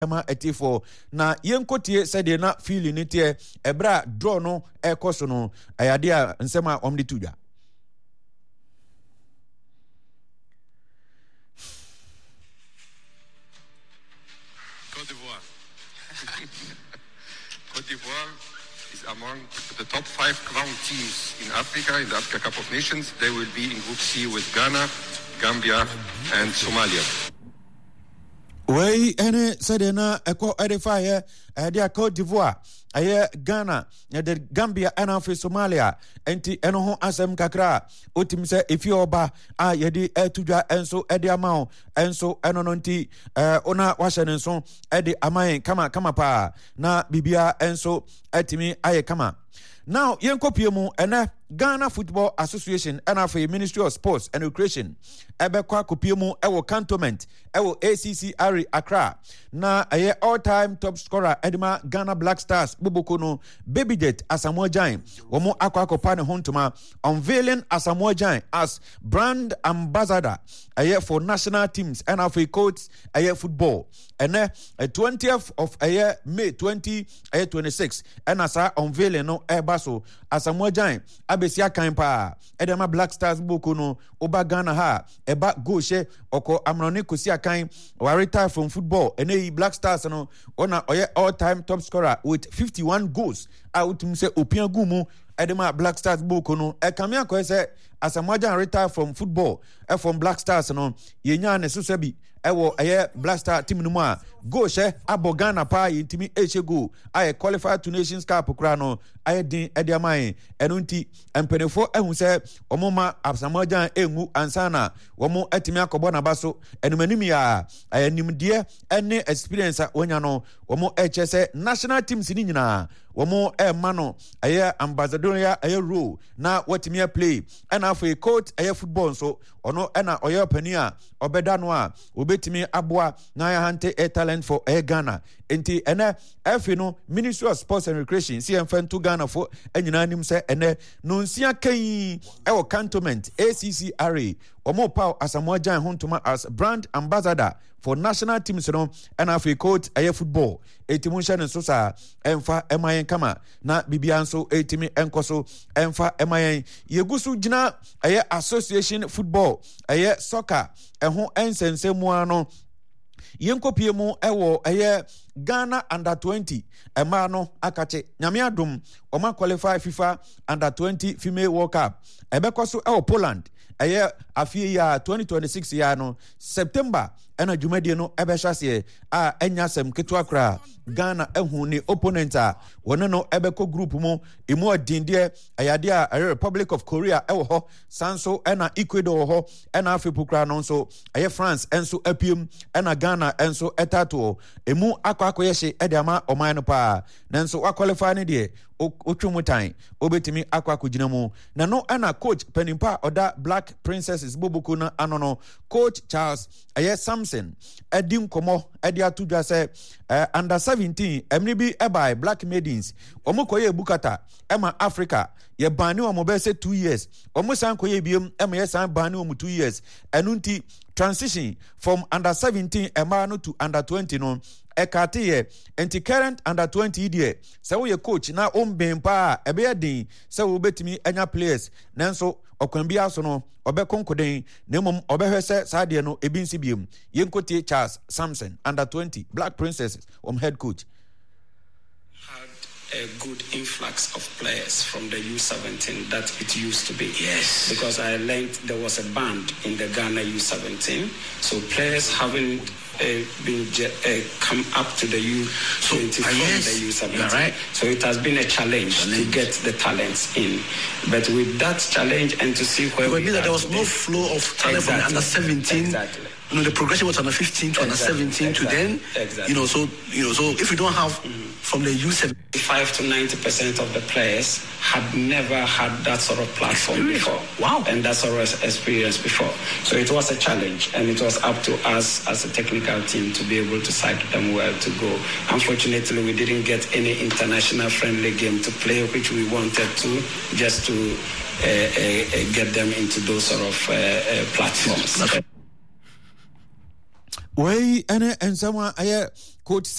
ema etifo na yenkotie sede na feeling ni tie ebra draw no ekoso no ayade a nsema omde tudwa Côte d'Ivoire is among the top 5 crowned teams in Africa, in the Africa Cup of Nations. They will be in Group C with Ghana, Gambia, and Somalia. Way ene sede na eko edify dia Côte d'Ivoire aye Ghana de Gambia and afi Somalia enti eno ho asem kakra otim se efi oba a yedi etudwa enso ede amao enso eno no nti ona wahye ne nso ede amayen kama pa na bibia enso etimi aye kama. Now yenkopie mu ene Ghana Football Association and afi Ministry of Sports and Recreation ebekwa kopie mu ewo cantonment ewo ACCR Accra na aye all-time top scorer Edema Ghana Black Stars Boboko no Baby Jet Asamoah Gyan womo akwa ne hontoma unveiling Asamoah Gyan as brand ambassador aye for national teams and afi coach aye football and 20th of aye May 2026 and asa unveiling no ebaso Asamoah Gyan abesia kan pa Edema Black Stars Boboko no oba Ghana ha eba go she oko amrone kosi akan wa retire from football ene Black Stars no ona oye all-time top scorer with 51 goals out mse opia gumu Edema Black Stars Boko no ekame akoye se Asamoah Gyan retire from football from Black Stars no yenya ne so bi ewo aye Black Star team no mu a go she abogana pa yintimi eche go aye qualify to Nations Cup kura no aye din ede aman eno nti empenefo ehun se omoma Asamoah Gyan engu ansana womo etimi akobo na baso enumanim ya aye nimde ene experience onya no womo eche se national teams ni nyina womo mano aye ambassador ya aye role na watimi play and for a coach aye football so ono na oye opania obeda no a obetimi aboa na ya hante a talent for aye Ghana enti ene efi no Ministry of Sports and Recreation CMF to Ghana for enyina nim se ene no nsia kan ewo cantonment ACCRA omo pa Asamoah Gyan hontoma as brand ambassador for national teams no and afi coach aye football etimu hye ne so sa emfa emayen kama na bibia nso etimi enkoso emfa emayen yegusu gina aye association football aye soccer eho ensensemu ano yenkopie mu ewo aye Ghana under 20 ema no akache nyame adom oma qualify FIFA under 20 female World Cup ebekoso ewo Poland aye afie ya 2026 ya no September ena jumadi no ebehwase a enya sem ketwa kra Ghana ehu ni opponent a wona no ebeko group mu emu adinde ayade a Republic of Korea ewo ho sanso ena Ecuador ho ena afepukra no so aye France enso apiem ena Ghana enso etato emu akwakoyehye edama oman no pa nanso qualify ne de otwumutan obetimi akwakogina mu na no ena coach penimpa oda Black Princesses Boboko na anono coach Charles aye Samson edim komo edi atudwa se under 17 emni bi by Black Maidens omukoye bukata ema Africa ye bani o mo be say 2 years omusan koye biem ema ye san bani o mu 2 years enunti transition from under 17 ema no to under 20 no ekate enti current under 20 die se wo ye coach na ombempa ebe yedin se wo betimi anya players nanso okwambia so no obekonkoden na mom obehwese saade no ebinsi biem yenkotie Charles Samson under 20 Black Princesses head coach a good influx of players from the U17 that it used to be. Yes. Because I learned there was a band in the Ghana U17. So players haven't been come up to the U20 from the U17. Right. So it has been a challenge to get the talents in. But with that challenge and to see where we that there was no flow of talent from under 17. Exactly. You know, the progression was under 15 to under 17 to then. Exactly. So if you don't have from the U7, 5 to 90% of the players had never had that sort of platform before. Wow. And that sort of experience before. So it was a challenge, and it was up to us as a technical team to be able to psych them well to go. Unfortunately, we didn't get any international friendly game to play, which we wanted to, just to get them into those sort of platforms. Way ene ensama aye Coach